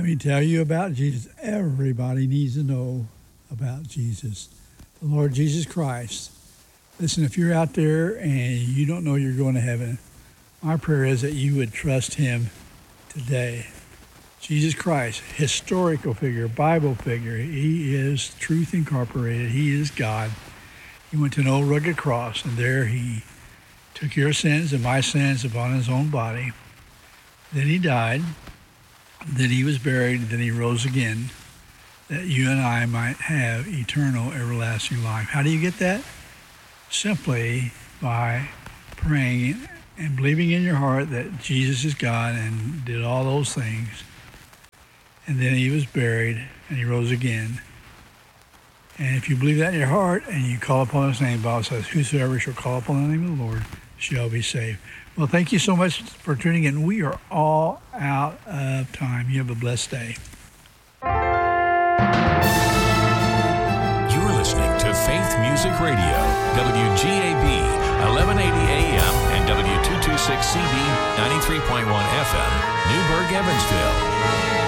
me tell you about Jesus. Everybody needs to know about Jesus, the Lord Jesus Christ. Listen, if you're out there and you don't know you're going to heaven, my prayer is that you would trust him today. Jesus Christ, historical figure, Bible figure. He is truth incorporated. He is God. He went to an old rugged cross, and there he took your sins and my sins upon his own body. Then he died. Then he was buried. Then he rose again, that you and I might have eternal, everlasting life. How do you get that? Simply by praying and believing in your heart that Jesus is God and did all those things. And then he was buried and he rose again. And if you believe that in your heart and you call upon his name, the Bible says, whosoever shall call upon the name of the Lord shall be saved. Well, thank you so much for tuning in. We are all out of time. You have a blessed day. You're listening to Faith Music Radio, WGAB, 1180 AM and W226CB, 93.1 FM, Newburgh, Evansville.